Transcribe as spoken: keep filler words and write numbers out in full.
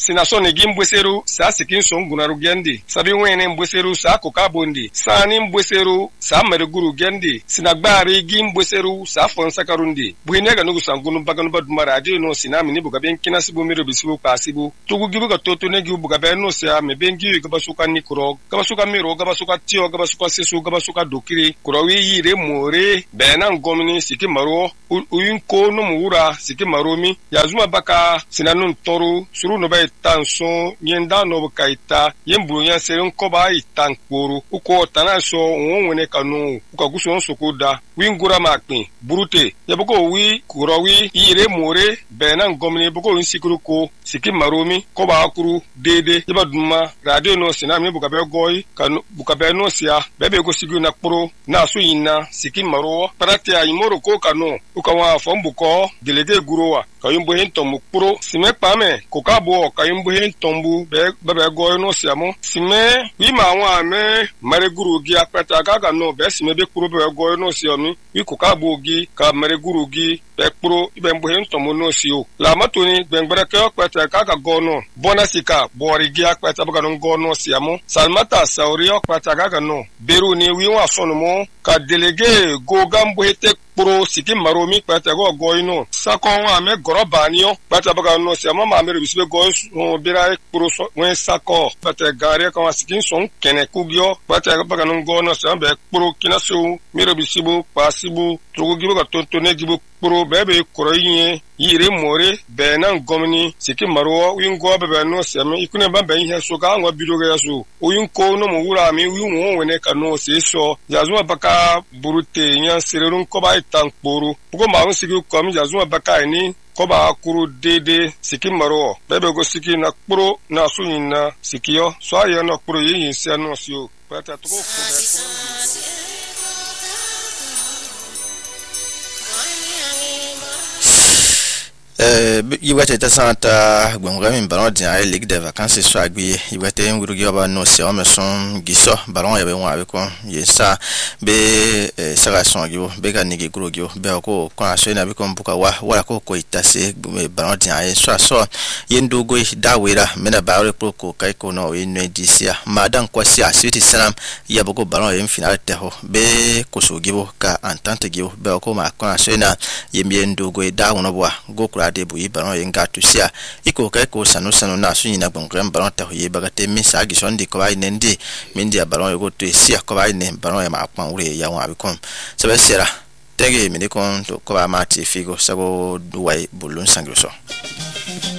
sinasone gimbweseru sa sikin songuna gendi sabi wene mbweseru sa kokabondi sani mbweseru sa merguru gendi sinagbari gimbweseru sa fonsakarundi buhinega nugu sangunu baganu badumara adi no sinami ni bugaben kinasibu miro bisibu pasibu tugu gibu ga toto negi bugaben no sia mebengi gabasuka nikuro gabasuka miro gabasuka tio gabasuka sesu gabasuka dokiri kurawi yire more bena ngomini siki maro uyun ko no muura siki maromi yazuma baka sinanun toru suru no bay tanso nyenda no kaita yemburu nya serin ko ba itan kporu uko tanaso wonwene kanu ukaguso sokoda wingura makpin burute yaboko wi kurawi yire more bena ngomini boko insikuru ko siki maromi ko ba kuru dede yabaduma radio no sinami bukabe goy kanu bukabe no sia bebe go sigu na kporo na su yina siki maro parate ay moro ko kanu ukawa fombuko delege gurowa kayumbo hentom kporo sime pame kokabo kayumbo hentombu be bebe goy no sia mo sime wi ma wa me mare guru gi apeta gaga no be sime be kporo be goy no sia mi wi kokabo gi ka mare guru gi be kporo ibe mbo hentom no sio la matoni gbengbere ke apeta gaga gono bonasika bori gi apeta baga no gono sia mo salmata sauri apeta gaga no beru ni wi wa fono mo ka delege go gambo hete pro siki maromi pata go goino sakon wa me gorobanio pata baga no se mama me bisbe go bira pro wen sako pata gare ka siki son kene kugyo pata baga no go no se be pro kinasu miro bisibu pasibu tugo gibo ka tontone gibo pro bebe koroyin yire more benan gomni siki maro wingo bebe no se me ikune ba ben he so ka ngo bidoga yaso oyun ko no mo wura mi wi won wene ka no se so yazuma baka burute nya sererun ko ba tankporo bugo maun sigi kom yazuma baka ni ko ba kuru dede siki maro bebe go siki na kporo na suyin na sikiyo so ayo na kporo yin se no sio pata to ko Euh, Iwate Santa Gwangami Baron de Ligue de Vacances soit agui, Iwate Ngurugiaba no se homme son giso, Baron et bon avec quoi, Yesa, Be Sarason, Bega Nigi Grugio, Berco, quand a avec un Bukawa, Wako Koitase, Baron de soit so, Yendo Goi Dawira, Mena Barre Poco, Kaiko no in Disia, Madame Quasia, City Salam, Yaboko Baron in final terro, Be Koso Gibo, Ka Antante Gio, Berco Macon Sena, Yemiendo Goi Dawnobwa, Gokra. Debu baron yenga tusia iko kai ko sanu sanu na su nyina bongram baron ta hoye bagate mi sa gi sondi ko bai nendi mindi baron yego to sia ko bai ne baron ya ma kwan ure ya wa bikom sabe sera tege mi ne kon to ko ba ma ti figo sago duwai bulun sangro so